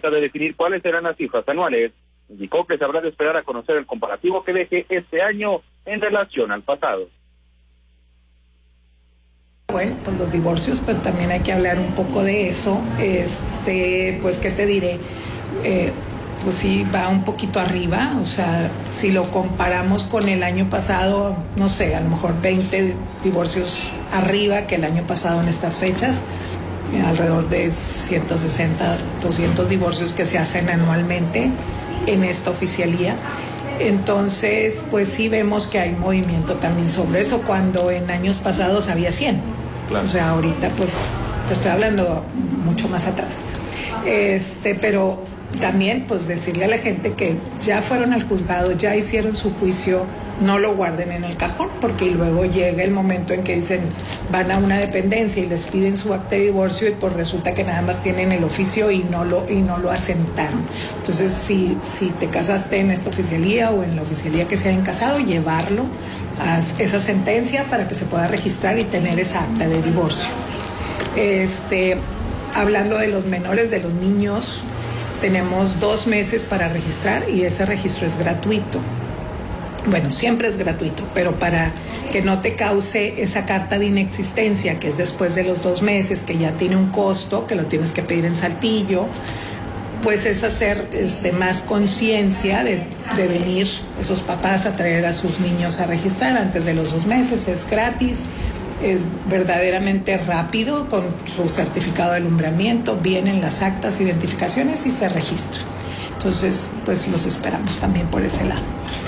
trata de definir cuáles serán las cifras anuales. Indicó que se habrá de esperar a conocer el comparativo que deje este año en relación al pasado. Bueno, pues los divorcios, pero también hay que hablar un poco de eso. Pues, ¿qué te diré? Pues sí, va un poquito arriba. O sea, si lo comparamos con el año pasado, no sé, a lo mejor 20 divorcios arriba que el año pasado en estas fechas. Alrededor de 160, 200 divorcios que se hacen anualmente en esta oficialía. Entonces, pues sí vemos que hay movimiento también sobre eso, cuando en años pasados había 100. Claro. O sea, ahorita pues te estoy hablando mucho más atrás. Pero también pues decirle a la gente que ya fueron al juzgado, ya hicieron su juicio, no lo guarden en el cajón, porque luego llega el momento en que dicen, van a una dependencia y les piden su acta de divorcio y pues resulta que nada más tienen el oficio y no lo asentaron. Entonces, si te casaste en esta oficialía o en la oficialía que se hayan casado, llevarlo a esa sentencia para que se pueda registrar y tener esa acta de divorcio. Hablando de los menores, de los niños, tenemos 2 meses para registrar y ese registro es gratuito. Bueno, siempre es gratuito, pero para que no te cause esa carta de inexistencia, que es después de los 2 meses, que ya tiene un costo, que lo tienes que pedir en Saltillo, pues es hacer más conciencia de venir esos papás a traer a sus niños a registrar antes de los 2 meses. Es gratis, es verdaderamente rápido, con su certificado de alumbramiento, vienen las actas, identificaciones y se registra. Entonces, pues los esperamos también por ese lado.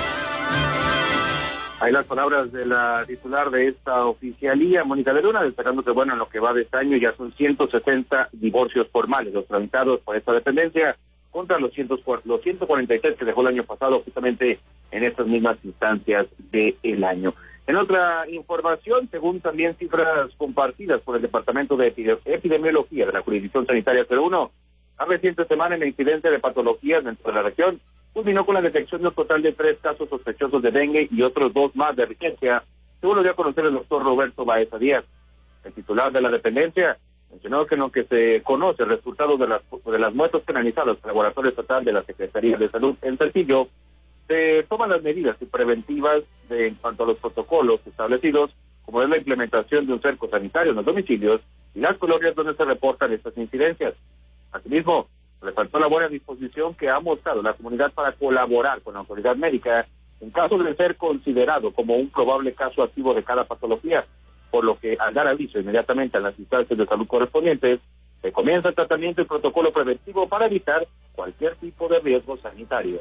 Hay las palabras de la titular de esta oficialía, Mónica de Luna, destacando que, bueno, en lo que va de este año ya son 160 divorcios formales, los tramitados por esta dependencia, contra los 146 que dejó el año pasado, justamente en estas mismas instancias del año. En otra información, según también cifras compartidas por el Departamento de Epidemiología de la Jurisdicción Sanitaria 01, la reciente semana en la incidencia de patologías dentro de la región culminó con la detección de un total de 3 casos sospechosos de dengue y otros 2 más de riqueza, según lo dio a conocer el doctor Roberto Baeza Díaz. El titular de la dependencia mencionó que en lo que se conoce el resultado de las muestras penalizadas por el Laboratorio Estatal de la Secretaría de Salud en Saltillo, se toman las medidas preventivas en cuanto a los protocolos establecidos, como es la implementación de un cerco sanitario en los domicilios y las colonias donde se reportan estas incidencias. Asimismo, resaltó la buena disposición que ha mostrado la comunidad para colaborar con la autoridad médica en caso de ser considerado como un probable caso activo de cada patología, por lo que al dar aviso inmediatamente a las instancias de salud correspondientes, se comienza el tratamiento y protocolo preventivo para evitar cualquier tipo de riesgo sanitario.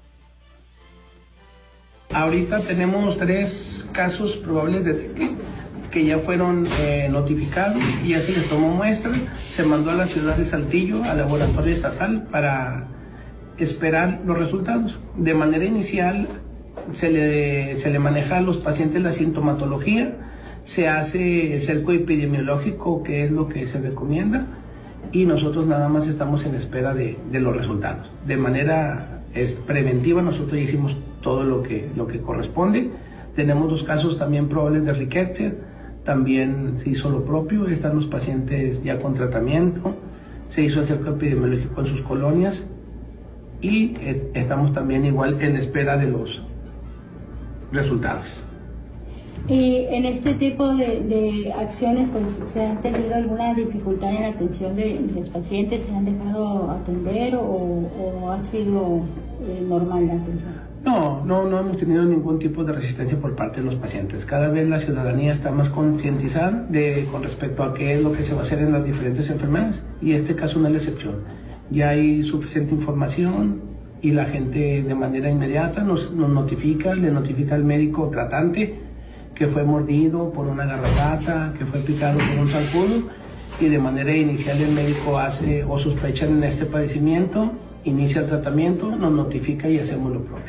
Ahorita tenemos 3 casos probables de dengue que ya fueron notificados y ya se les tomó muestra, se mandó a la ciudad de Saltillo, al laboratorio estatal, para esperar los resultados. De manera inicial se le maneja a los pacientes la sintomatología, se hace el cerco epidemiológico, que es lo que se recomienda, y nosotros nada más estamos en espera de los resultados. De manera preventiva nosotros ya hicimos todo lo que corresponde. Tenemos 2 casos también probables de rickettsial, también se hizo lo propio, están los pacientes ya con tratamiento, se hizo el cerco epidemiológico en sus colonias y estamos también igual en espera de los resultados. Y en este tipo de acciones, pues, ¿se ha tenido alguna dificultad en la atención de los pacientes? ¿Se han dejado atender o ha sido normal la atención? No hemos tenido ningún tipo de resistencia por parte de los pacientes. Cada vez la ciudadanía está más concientizada con respecto a qué es lo que se va a hacer en las diferentes enfermedades, y este caso no es la excepción. Ya hay suficiente información y la gente de manera inmediata nos notifica, le notifica al médico tratante que fue mordido por una garrapata, que fue picado por un zancudo, y de manera inicial el médico hace o sospecha en este padecimiento, inicia el tratamiento, nos notifica y hacemos lo propio.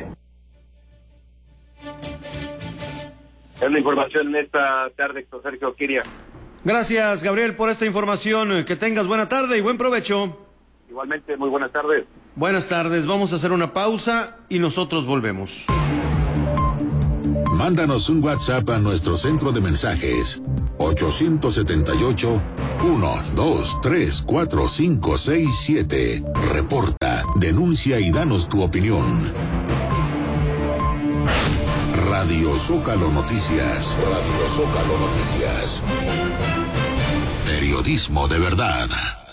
Es la información en esta tarde, Héctor Sergio Quiria. Gracias, Gabriel, por esta información. Que tengas buena tarde y buen provecho. Igualmente, muy buenas tardes. Buenas tardes, vamos a hacer una pausa y nosotros volvemos. Mándanos un WhatsApp a nuestro centro de mensajes 878 1, 2, 3, 4, 5, 6, 7. Reporta, denuncia y danos tu opinión. Radio Zócalo Noticias. Radio Zócalo Noticias. Periodismo de verdad.